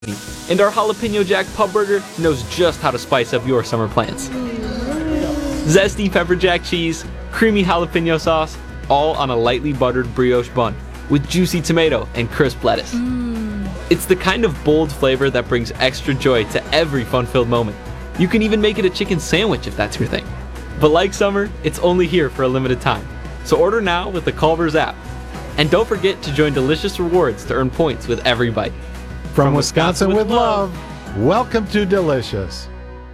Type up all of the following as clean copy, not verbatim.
And our Jalapeno Jack Pub Burger knows just how to spice up your summer plans. Zesty pepper jack cheese, creamy jalapeno sauce, all on a lightly buttered brioche bun with juicy tomato and crisp lettuce. It's the kind of bold flavor that brings extra joy to every fun-filled moment. You can even make it a chicken sandwich if that's your thing. But like summer, it's only here for a limited time. So order now with the Culver's app. And don't forget to join Delicious Rewards to earn points with every bite. From Wisconsin with love, welcome to Delicious.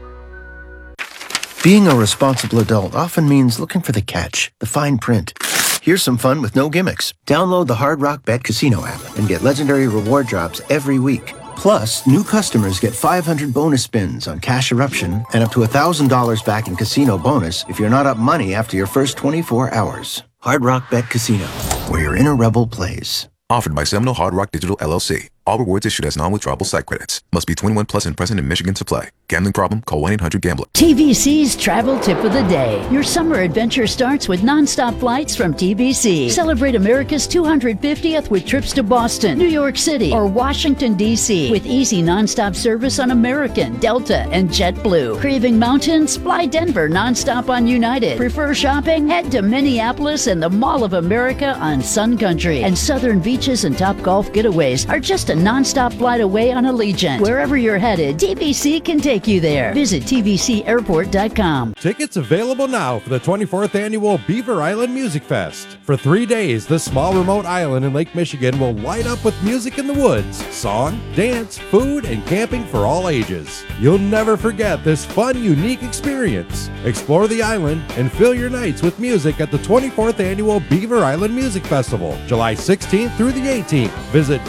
Being a responsible adult often means looking for the catch, the fine print. Here's some fun with no gimmicks. Download the Hard Rock Bet Casino app and get legendary reward drops every week. Plus, new customers get 500 bonus spins on Cash Eruption and up to $1,000 back in casino bonus if you're not up money after your first 24 hours. Hard Rock Bet Casino, where your inner rebel plays. Offered by Seminole Hard Rock Digital LLC. All rewards issued as non-withdrawable site credits. Must be 21 plus and present in Michigan to play. Gambling problem? Call 1-800-GAMBLER. TBC's Travel Tip of the Day. Your summer adventure starts with nonstop flights from TBC. Celebrate America's 250th with trips to Boston, New York City, or Washington, D.C. with easy nonstop service on American, Delta, and JetBlue. Craving mountains? Fly Denver nonstop on United. Prefer shopping? Head to Minneapolis and the Mall of America on Sun Country. And southern beaches and top golf getaways are just a nonstop flight away on Allegiant. Wherever you're headed, TBC can take you there. Visit TBCAirport.com. Tickets available now for the 24th annual Beaver Island Music Fest. For 3 days, this small remote island in Lake Michigan will light up with music in the woods, song, dance, food, and camping for all ages. You'll never forget this fun, unique experience. Explore the island and fill your nights with music at the 24th annual Beaver Island Music Festival, July 16th through the 18th. Visit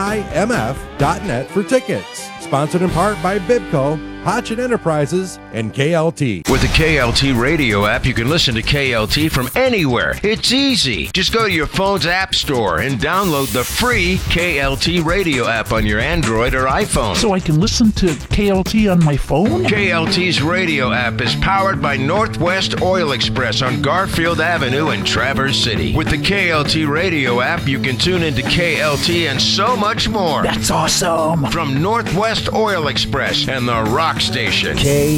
BIMF.net for tickets. Sponsored in part by Bibco, Hotchin Enterprises, and KLT. With the KLT radio app, you can listen to KLT from anywhere. It's easy. Just go to your phone's app store and download the free KLT radio app on your Android or iPhone. So I can listen to KLT on my phone? KLT's radio app is powered by Northwest Oil Express on Garfield Avenue in Traverse City. With the KLT radio app, you can tune into KLT and so much more. That's awesome. From Northwest Oil Express and the Rock Station.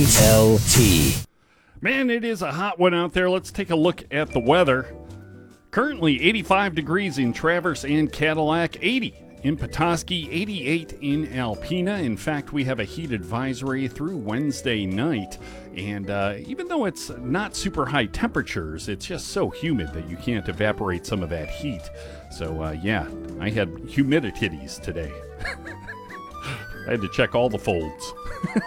KLT. Man, it is a hot one out there. Let's take a look at the weather. Currently 85 degrees in Traverse and Cadillac, 80 in Petoskey, 88 in Alpena. In fact, we have a heat advisory through Wednesday night. And even though it's not super high temperatures, it's just so humid that you can't evaporate some of that heat. So, yeah, I had humidities today. I had to check all the folds.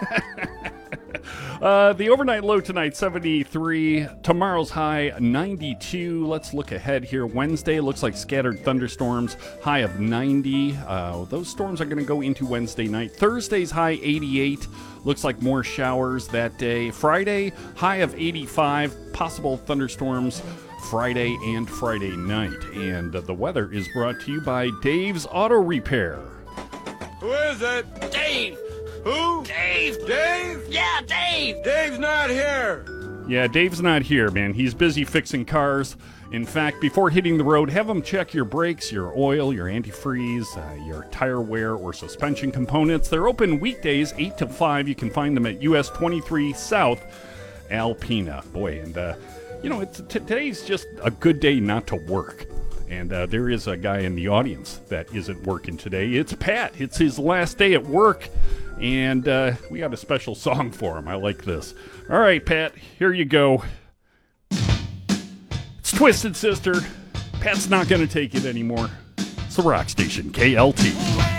The overnight low tonight, 73. Tomorrow's high, 92. Let's look ahead here. Wednesday looks like scattered thunderstorms, high of 90. Those storms are going to go into Wednesday night. Thursday's high, 88. Looks like more showers that day. Friday, high of 85. Possible thunderstorms Friday and Friday night. And the weather is brought to you by Dave's Auto Repair. Who is it? Dave! Who? Dave! Dave? Yeah, Dave! Dave's not here! Yeah, Dave's not here, man. He's busy fixing cars. In fact, before hitting the road, have him check your brakes, your oil, your antifreeze, your tire wear, or suspension components. They're open weekdays, 8 to 5. You can find them at US 23 South, Alpena. Boy, and, today's just a good day not to work. And there is a guy in the audience that isn't working today. It's Pat. It's his last day at work. And we got a special song for him. I like this. All right, Pat, here you go. It's Twisted Sister. Pat's not going to take it anymore. It's the Rock Station, KLT.